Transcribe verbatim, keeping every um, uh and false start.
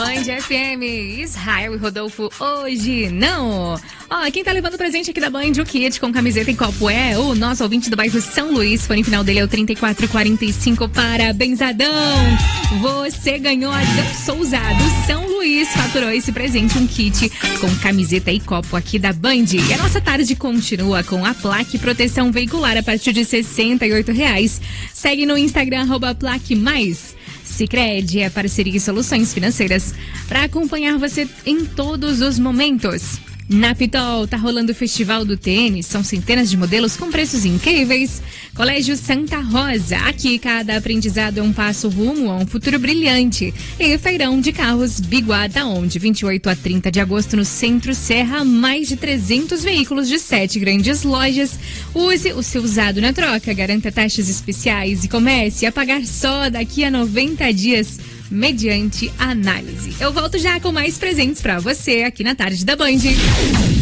Band F M, Israel e Rodolfo, hoje não. Ó, quem tá levando o presente aqui da Band, o kit com camiseta e copo é o nosso ouvinte do bairro São Luís. Fone final dele é o trinta e quatro quarenta e cinco. Parabéns, Adão! Você ganhou, Adão Souza do São Luís. Faturou esse presente, um kit com camiseta e copo aqui da Band. E a nossa tarde continua com a Plaque Proteção Veicular a partir de sessenta e oito reais. Segue no Instagram, arroba Plaque Mais. Sicredi é parceria e soluções financeiras para acompanhar você em todos os momentos. Na Pitol tá rolando o Festival do Tênis, são centenas de modelos com preços incríveis. Colégio Santa Rosa, aqui cada aprendizado é um passo rumo a um futuro brilhante. E Feirão de Carros Biguá, onde vinte e oito a trinta de agosto no Centro Serra, mais de trezentos veículos de sete grandes lojas. Use o seu usado na troca, garanta taxas especiais e comece a pagar só daqui a noventa dias. Mediante análise. Eu volto já com mais presentes pra você aqui na Tarde da Band.